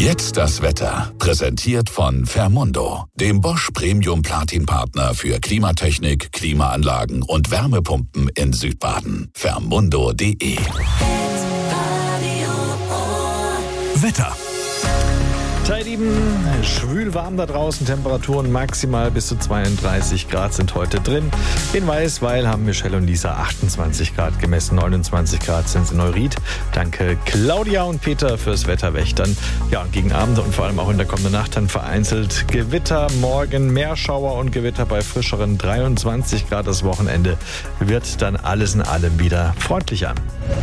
Jetzt das Wetter. Präsentiert von Fermundo, dem Bosch Premium Platin Partner für Klimatechnik, Klimaanlagen und Wärmepumpen in Südbaden. Fermundo.de. Wetter. Ihr Lieben, schwül warm da draußen, Temperaturen maximal bis zu 32 Grad sind heute drin. In Weißweil haben Michelle und Lisa 28 Grad gemessen, 29 Grad sind es in Neuried. Danke Claudia und Peter fürs Wetterwächtern. Ja, und gegen Abend und vor allem auch in der kommenden Nacht dann vereinzelt Gewitter, morgen mehr Schauer und Gewitter bei frischeren 23 Grad. Das Wochenende wird dann alles in allem wieder freundlicher.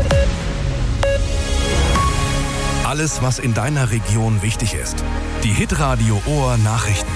Alles, was in deiner Region wichtig ist. Die Hitradio Ohr Nachrichten.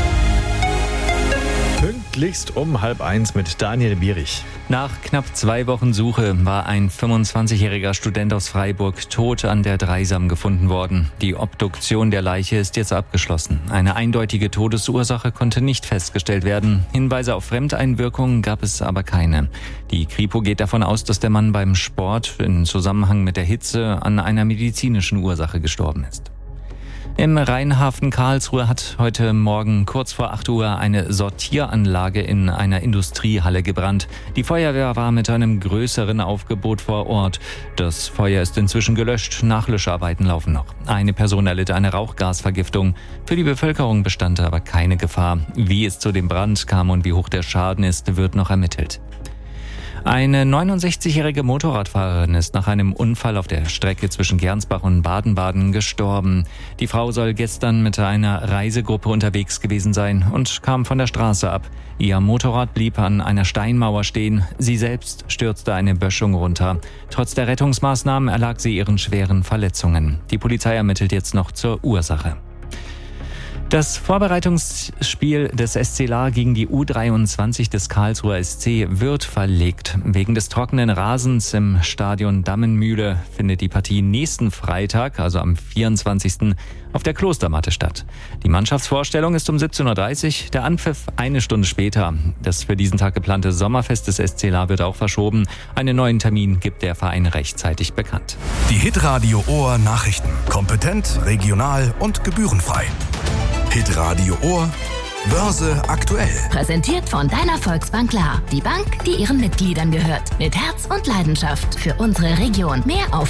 Pünktlichst um 12:30 mit Daniel Bierich. Nach knapp 2 Wochen Suche war ein 25-jähriger Student aus Freiburg tot an der Dreisam gefunden worden. Die Obduktion der Leiche ist jetzt abgeschlossen. Eine eindeutige Todesursache konnte nicht festgestellt werden. Hinweise auf Fremdeinwirkung gab es aber keine. Die Kripo geht davon aus, dass der Mann beim Sport in Zusammenhang mit der Hitze an einer medizinischen Ursache gestorben ist. Im Rheinhafen Karlsruhe hat heute Morgen kurz vor 8 Uhr eine Sortieranlage in einer Industriehalle gebrannt. Die Feuerwehr war mit einem größeren Aufgebot vor Ort. Das Feuer ist inzwischen gelöscht, Nachlöscharbeiten laufen noch. Eine Person erlitt eine Rauchgasvergiftung. Für die Bevölkerung bestand aber keine Gefahr. Wie es zu dem Brand kam und wie hoch der Schaden ist, wird noch ermittelt. Eine 69-jährige Motorradfahrerin ist nach einem Unfall auf der Strecke zwischen Gernsbach und Baden-Baden gestorben. Die Frau soll gestern mit einer Reisegruppe unterwegs gewesen sein und kam von der Straße ab. Ihr Motorrad blieb an einer Steinmauer stehen. Sie selbst stürzte eine Böschung runter. Trotz der Rettungsmaßnahmen erlag sie ihren schweren Verletzungen. Die Polizei ermittelt jetzt noch zur Ursache. Das Vorbereitungsspiel des SC Lahr gegen die U23 des Karlsruher SC wird verlegt. Wegen des trockenen Rasens im Stadion Dammenmühle findet die Partie nächsten Freitag, also am 24. auf der Klostermatte statt. Die Mannschaftsvorstellung ist um 17.30 Uhr, der Anpfiff eine Stunde später. Das für diesen Tag geplante Sommerfest des SC Lahr wird auch verschoben. Einen neuen Termin gibt der Verein rechtzeitig bekannt. Die Hitradio Ohr Nachrichten. Kompetent, regional und gebührenfrei. Hitradio Ohr, Börse aktuell. Präsentiert von deiner Volksbank Lahr. Die Bank, die ihren Mitgliedern gehört. Mit Herz und Leidenschaft für unsere Region. Mehr auf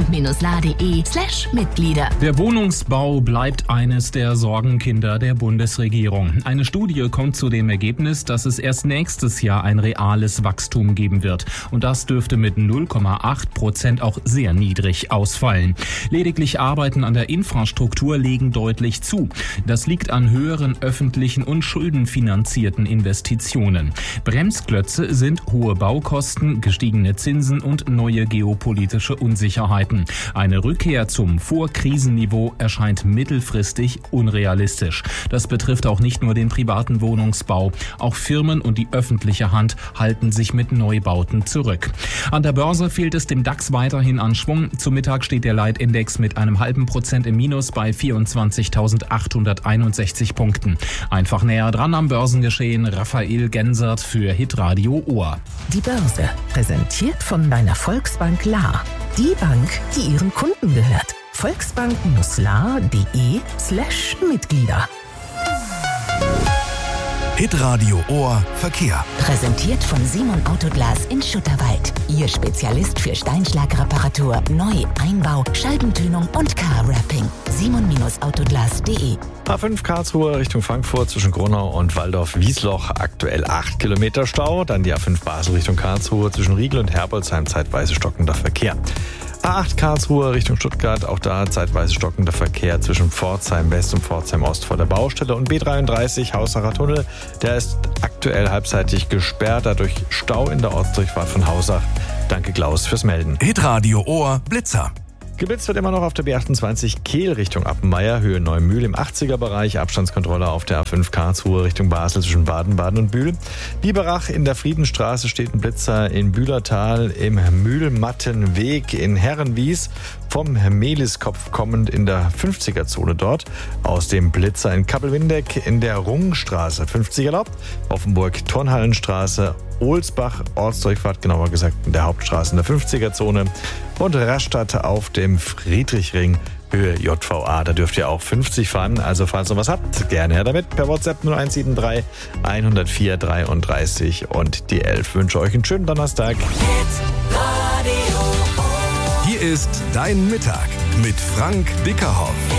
volksbank-lahr.de/Mitglieder. Der Wohnungsbau bleibt eines der Sorgenkinder der Bundesregierung. Eine Studie kommt zu dem Ergebnis, dass es erst nächstes Jahr ein reales Wachstum geben wird. Und das dürfte mit 0,8% auch sehr niedrig ausfallen. Lediglich Arbeiten an der Infrastruktur legen deutlich zu. Das liegt an höheren öffentlichen und schuldenfinanzierten Investitionen. Bremsklötze sind hohe Baukosten, gestiegene Zinsen und neue geopolitische Unsicherheiten. Eine Rückkehr zum Vorkrisenniveau erscheint mittelfristig unrealistisch. Das betrifft auch nicht nur den privaten Wohnungsbau. Auch Firmen und die öffentliche Hand halten sich mit Neubauten zurück. An der Börse fehlt es dem DAX weiterhin an Schwung. Zum Mittag steht der Leitindex mit einem halben Prozent im Minus bei 24.861 Punkten. Einfach näher dran am Börsengeschehen, Raphael Gensert für Hitradio Ohr. Die Börse, präsentiert von deiner Volksbank Lahr. Die Bank, die ihren Kunden gehört. Volksbank-lahr.de/Mitglieder. Hitradio Ohr Verkehr. Präsentiert von Simon Autoglas in Schutterwald. Ihr Spezialist für Steinschlagreparatur, Neu-, Einbau, Scheibentönung und Car-Wrapping. Simon-Autoglas.de. A5 Karlsruhe Richtung Frankfurt zwischen Gronau und Waldorf-Wiesloch aktuell 8 Kilometer Stau. Dann die A5 Basel Richtung Karlsruhe zwischen Riegel und Herbolzheim zeitweise stockender Verkehr. A8 Karlsruhe Richtung Stuttgart, auch da zeitweise stockender Verkehr zwischen Pforzheim West und Pforzheim Ost vor der Baustelle. Und B33 Hausacher Tunnel, der ist aktuell halbseitig gesperrt, dadurch Stau in der Ortsdurchfahrt von Hausach. Danke Klaus fürs Melden. Hitradio Ohr Blitzer. Geblitzt wird immer noch auf der B28 Kehl Richtung Appenmeier, Höhe Neumühl im 80er-Bereich. Abstandskontrolle auf der A5 Karlsruhe Richtung Basel zwischen Baden-Baden und Bühl. Biberach in der Friedenstraße steht ein Blitzer in Bühlertal im Mühlmattenweg in Herrenwies. Vom Meliskopf kommend in der 50er-Zone dort. Aus dem Blitzer in Kappelwindeck in der Rungstraße 50 erlaubt. Offenburg-Turnhallenstraße, Ohlsbach, Ortsdurchfahrt, genauer gesagt in der Hauptstraße in der 50er-Zone. Und Rastatt auf dem Friedrichring Höhe JVA. Da dürft ihr auch 50 fahren. Also falls ihr was habt, gerne her damit. Per WhatsApp 0173 104 33 und die 11. Wünsche euch einen schönen Donnerstag. Hier ist Dein Mittag mit Frank Bickerhoff.